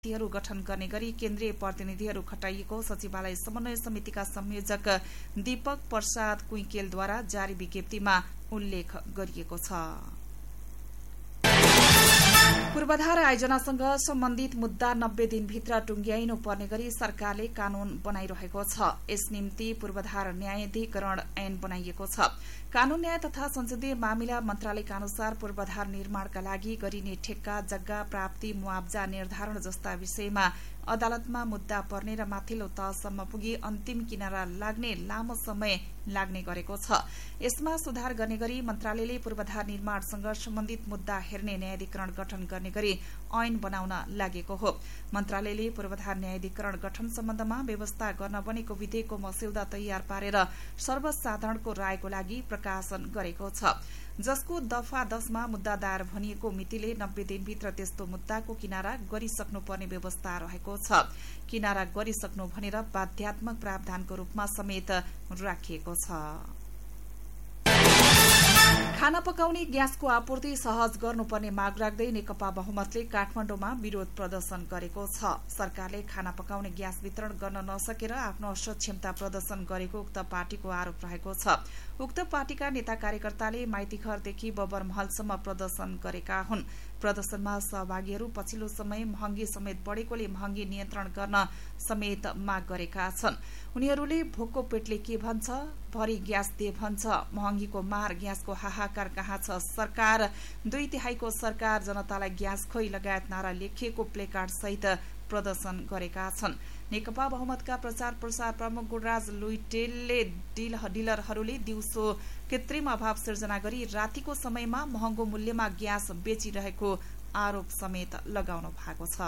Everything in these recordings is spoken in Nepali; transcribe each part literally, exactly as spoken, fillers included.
हरू गठन गर्ने गरी केन्द्रीय प्रतिनिधिहरू खटाइएको सचिवालय समन्वय समितिका संयोजक दीपक प्रसाद कुइकेलद्वारा जारी विज्ञप्तिमा उल्लेख गरिएको छ। पूर्वाधार आयोजनासँग सम्बन्धित मुद्दा नब्बे दिनभित्र टुंग्याइनु पर्ने गरी सरकारले कानून बनाइरहेको छ। यस निम्ति पूर्वाधार न्यायाधिकरण ऐन बनाइएको छ। कानून न्याय तथा संसदीय मामिला मन्त्रालयका अनुसार पूर्वाधार निर्माणका लागि गरिने ठेक्का, जग्गा प्राप्ति, मुआब्जा निर्धारण जस्ता विषयमा अदालतमा मुद्दा पर्ने र माथिल्लो तहसम्म पुगी अन्तिम किनारा लाग्ने लामो समय लाग्ने गरेको छ। यसमा सुधार गर्ने गरी मन्त्रालयले पूर्वाधार निर्माणसँग सम्बन्धित मुद्दा हेर्ने न्यायाधिकरण गठन गर्ने गरी ऐन बनाउन लागेको हो। मन्त्रालयले पूर्वाधार न्यायाधिकरण गठन सम्बन्धमा व्यवस्था गर्न बनेको विधेयकको मस्यौदा तयार पारेर सर्वसाधारणको रायको लागि प्रकाशन गरेको छ, जसको दफा दशमा मुद्दा दायर भनिएको मितिले नब्बे दिनभित्र त्यस्तो मुद्दाको किनारा गरिसक्नुपर्ने व्यवस्था रहेको छ। किनारा गरिसक्नु भनेर बाध्यात्मक प्रावधानको रूपमा समेत राखिएको छ। खाना पकाउने ग्यासको आपूर्ति सहज गर्नुपर्ने माग राख्दै नेकपा बहुमतले काठमाडौँमा विरोध प्रदर्शन गरेको छ। सरकारले खाना पकाउने ग्यास वितरण गर्न नसकेर आफ्नो असक्षमता प्रदर्शन गरेको उक्त पार्टीको आरोप रहेको छ। उक्त पार्टीका नेता कार्यकर्ताले माइतीघरदेखि बबर महलसम्म प्रदर्शन गरेका हुन्। प्रदर्शनमा सहभागीहरू पछिल्लो समय महँगी समेत बढेकोले महँगी नियन्त्रण गर्न समेत माग गरेका छन्। उनीहरूले भोकको पेटले के भन्छ, भरि ग्यास दे भन्छ, महँगीको मार, ग्यासको हाहाकार कहाँ छ सरकार, दुई तिहाईको सरकार, जनतालाई ग्यास खोइ लगायत नारा लेखिएको प्लेकार्ड सहित प्रदर्शन गरेका छन्। नेकपा बहुमतका प्रचार प्रसार प्रमुख गुणराज लुइटेलले डिलरहरूले दिउँसो कृत्रिम अभाव सिर्जना गरी रातिको समयमा महँगो मूल्यमा ग्यास बेचिरहेको आरोप समेत लगाउनु भएको छ।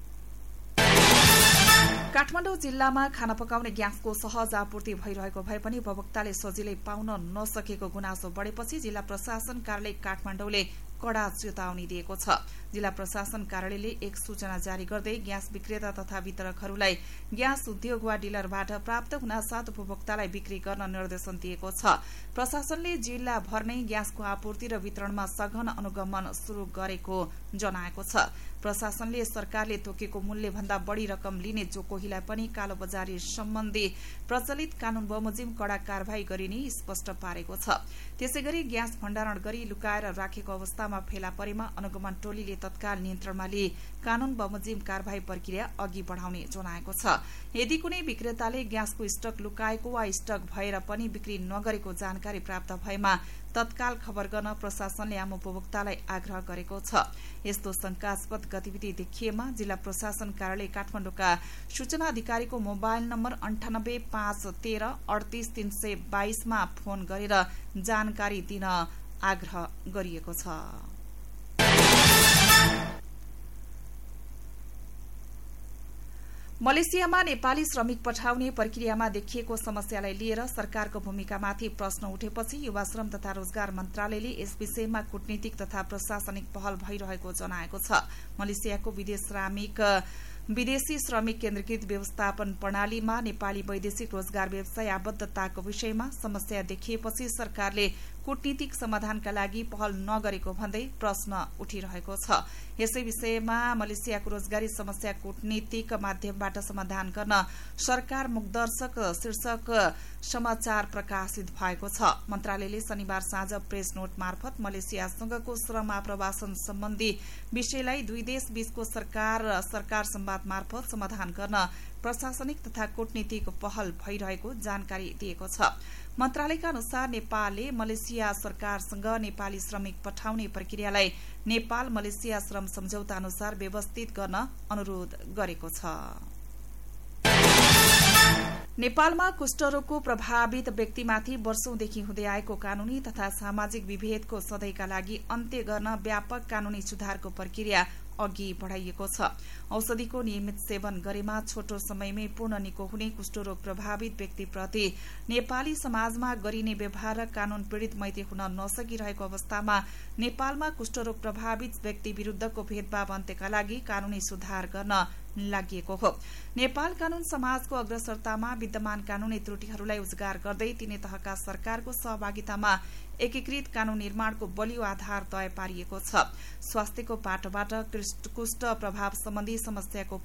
काठमाडौँ जिल्लामा खाना पकाउने ग्यासको सहज आपूर्ति भइरहेको भए पनि उपभोक्ताले सजिलै पाउन नसकेको गुनासो बढेपछि जिल्ला प्रशासन कार्यालय काठमाडौँले कड़ा चेतावनी दिएको छ। जिल्ला प्रशासन कार्यालयले एक सूचना जारी गर्दै ग्यास विक्रेता तथा वितरकहरूलाई ग्यास उद्योग वा डिलरबाट प्राप्त हुनासाथ उपभोक्तालाई बिक्री गर्न निर्देशन दिएको छ। प्रशासनले जिल्लाभर नै ग्यासको आपूर्ति र वितरणमा सघन अनुगमन शुरू गरेको जनाएको छ। प्रशासनले सरकारले तोकेको मूल्य भन्दा बढ़ी रकम लिने जो कोहीलाई पनि कालोबजारी सम्बन्धी प्रचलित कानून बमोजिम कड़ा कार्यवाही गरिने स्पष्ट पारेको छ। त्यसैगरी ग्यास भण्डारण गरी लुकाएर राखेको अवस्थामा फेला परेमा अनुगमन टोलीले तत्काल नियन्त्रणमा लिई कानून बमोजिम कार्यवाही प्रक्रिया अघि बढ़ाउने जनाएको छ। यदि कुनै विक्रेताले ग्यासको स्टक लुकाएको वा स्टक भएर पनि बिक्री नगरेको जानकारी प्राप्त भएमा तत्काल खबर गर्न प्रशासनले आम उपभोक्तालाई आग्रह गरेको छ। यस्तो शंकास्पद गतिविधि देखिएमा जिल्ला प्रशासन कार्यालय काठमाडौँका सूचना अधिकारीको मोबाइल नम्बर अन्ठानब्बे पाँच तेह्र अडतीस तीन सय बाइसमा फोन गरेर जानकारी दिन आग्रह गरिएको छ। मलेसियामा नेपाली श्रमिक पठाउने प्रक्रियामा देखिएको समस्यालाई लिएर सरकारको भूमिकामाथि प्रश्न उठेपछि युवा श्रम तथा रोजगार मन्त्रालयले यस विषयमा कूटनीतिक तथा प्रशासनिक पहल भइरहेको जनाएको छ। मलेसियाको विदेश श्रमिक विदेशी श्रमिक केन्द्रीकृत व्यवस्थापन प्रणालीमा नेपाली वैदेशिक रोजगार व्यवसाय आबद्धताको विषयमा समस्या देखिएपछि सरकारले कूटनीतिक समाधानका लागि पहल नगरेको भन्दै प्रश्न उठिरहेको छ। यसै विषयमा मलेसियाको रोजगारी समस्या कूटनीतिक माध्यमबाट समाधान गर्न सरकार मुखदर्शक शीर्षक समाचार प्रकाशित भएको छ। मन्त्रालयले शनिबार साँझ प्रेस नोट मार्फत मलेसियासँगको श्रम आप्रवासन सम्बन्धी विषयलाई दुई देश बीचको सरकार सरकार संवाद मार्फत समाधान गर्न प्रशासनिक तथा कूटनीतिक पहल भइरहेको जानकारी दिएको छ। मन्त्रालयका अनुसार नेपालले मलेसिया सरकारसँग नेपाली श्रमिक पठाउने प्रक्रियालाई नेपाल मलेसिया श्रम सम्झौता अनुसार व्यवस्थित गर्न अनुरोध गरेको छ। नेपालमा कुष्ठरोगको प्रभावित व्यक्तिमाथि वर्षौंदेखि हुँदै आएको कानूनी तथा सामाजिक विभेदको सधैँका लागि अन्त्य गर्न व्यापक कानूनी सुधारको प्रक्रिया अघि बढ़ाइएको छ। औषधिको नियमित सेवन गरेमा छोटो समयमै पूर्ण निको हुने कुष्ठरोग प्रभावित व्यक्तिप्रति नेपाली समाजमा गरिने व्यवहार र कानून पीड़ित मैत्री हुन नसकिरहेको अवस्थामा नेपालमा कुष्ठरोग प्रभावित व्यक्ति विरूद्धको भेदभाव अन्त्यका लागि कानूनी सुधार गर्न लागि हो। नेपाल कानून समाजको अग्रसरतामा विद्यमान कानूनी त्रुटिहरूलाई उजागर गर्दै तीनै तहका सरकारको सहभागितामा एकीकृत कानून निर्माणको बलियो आधार तय पारिएको छ। स्वास्थ्यको पाटोबाट कुष्ठ प्रभाव सम्बन्धी समस्याको